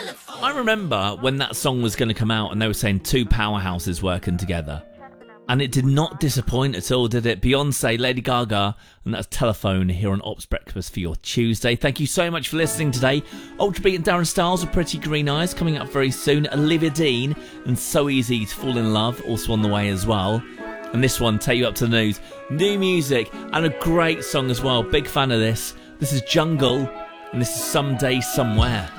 I remember when that song was going to come out and they were saying two powerhouses working together. And it did not disappoint at all, did it? Beyonce, Lady Gaga, and that's Telephone here on Ops Breakfast for your Tuesday. Thank you so much for listening today. Ultra Beat and Darren Styles with Pretty Green Eyes coming up very soon. Olivia Dean and So Easy to Fall in Love also on the way as well. And this one, take you up to the news. New music and a great song as well. Big fan of this. This is Jungle and this is Someday Somewhere.